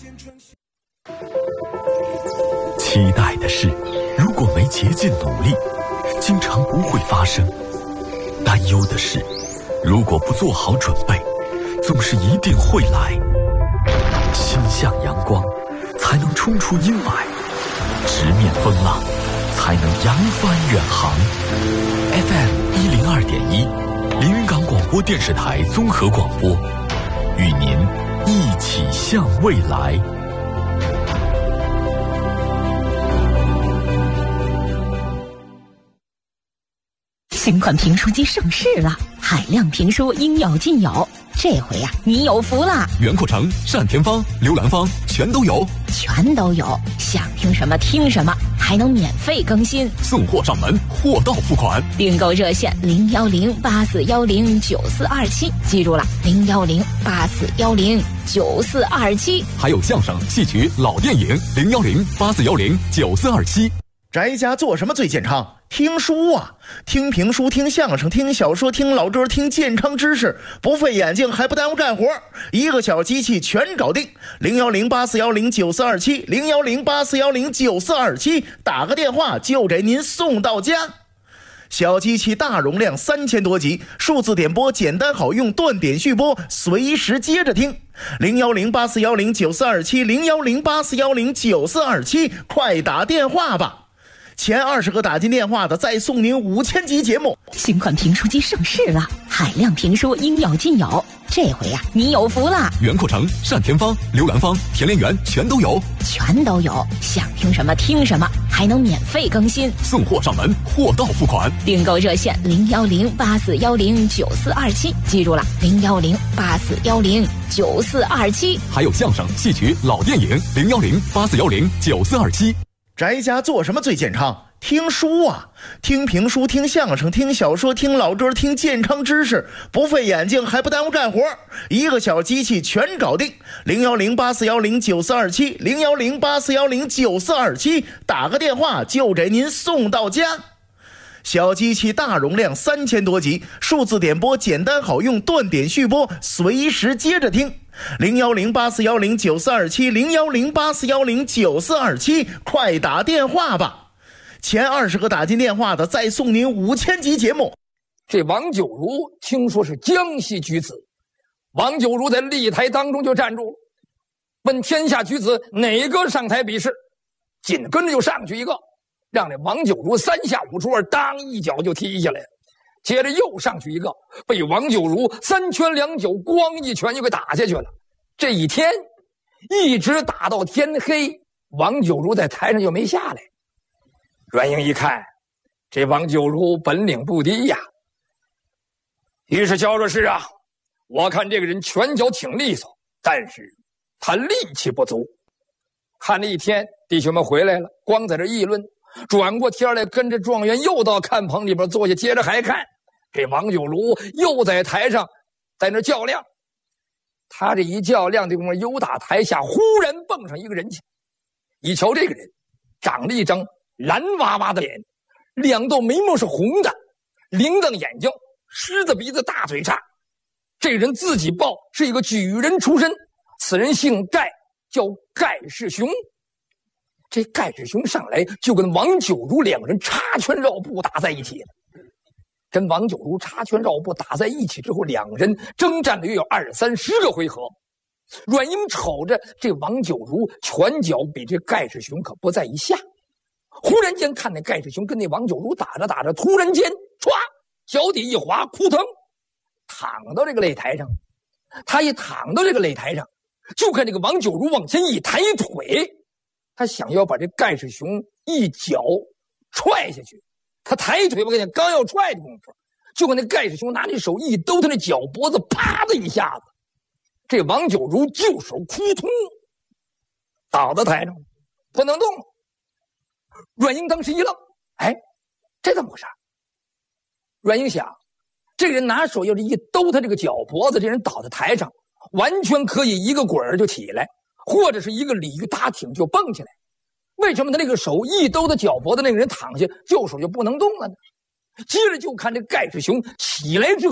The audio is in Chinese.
期待的事，如果没竭尽努力，经常不会发生；担忧的事，如果不做好准备，总是一定会来。心向阳光，才能冲出阴霾；直面风浪，才能扬帆远航。FM 102.1，连云港广播电视台综合广播，与您一起向未来。 新款评书机上市了，海量评书应有尽有。这回呀，你有福了！ 袁阔成、单田芳、刘兰芳全都有， 全都有。想听什么听什么，还能免费更新， 送货上门，货到付款。 订购热线01084109427，记住了01084109427。 还有相声、戏曲、老电影01084109427。 宅家做什么最健康？听书啊，听评书，听相声，听小说，听老歌，听健康知识，不费眼睛还不耽误干活，一个小机器全搞定。01084109427 01084109427，打个电话就给您送到家。小机器大容量3000多集，数字点播简单好用，断点续播，随时接着听。01084109427 01084109427，快打电话吧。前20个打进电话的再送您5000集节目。 新款评书机上市了，海量评书应有尽有。这回呀，你有福了！ 袁阔成、单田芳、刘兰芳、田连元全都有， 全都有。想听什么听什么，还能免费更新， 送货上门，货到付款。 订购热线01084109427，记住了01084109427。 还有相声、戏曲、老电影01084109427。 宅家做什么最健康？听书啊，听评书，听相声，听小说，听老歌，听健康知识，不费眼睛还不耽误干活，一个小机器全搞定。01084109427 01084109427，打个电话就给您送到家。小机器大容量3000多集，数字点播简单好用，断点续播，随时接着听。01084109427 01084109427，快打电话吧。前20个打进电话的再送您5000集节目。 这王九如听说是江西举子，王九如在立台当中就站住了，问天下举子哪个上台比试，紧跟着就上去一个，让这王九如3下5除2，当一脚就踢下来了。接着又上去一个，被王九如3拳2脚咣一拳就给打下去了。这一天一直打到天黑，王九如在台上就没下来。阮英一看，这王九如本领不低呀，于是叫说：“是啊，我看这个人拳脚挺利索，但是他力气不足。”看了一天，弟兄们回来了，光在这议论，转过天来跟着状元又到看棚里边坐下，接着还看。这王九如又在台上在那较量，他这一较量的功夫，又打台下忽然蹦上一个人去。一瞧这个人长了一张蓝娃娃的脸，2道眉毛是红的，铃铛眼睛，狮子鼻子，大嘴叉。这人自己报是一个举人出身，此人姓盖，叫盖世雄。这盖世雄上来就跟王九如2人插拳绕步打在一起了。跟王九如插拳绕步打在一起之后，2人征战了约有20-30个回合。阮英瞅着这王九如拳脚比这盖世雄可不在一下，忽然间看那盖世雄跟那王九如打着打着，突然间唰，脚底一滑，扑腾躺到这个擂台上。他一躺到这个擂台上，就看这个王九如往前一抬腿，他想要把这盖世雄一脚踹下去。他抬腿，我跟你刚要踹的功夫，就跟那盖世雄拿那手一兜他那脚脖子，啪的一下子，这王九如就手扑通倒到台上，不能动了。阮英当时一愣，哎，这怎么回事？阮英想，这个人拿手要是一兜他这个脚脖子，这人倒在台上，完全可以一个滚儿就起来，或者是一个鲤鱼打挺就蹦起来。为什么他那个手一兜他脚脖子，那个人躺下，右手就不能动了呢？接着就看这盖世雄起来之后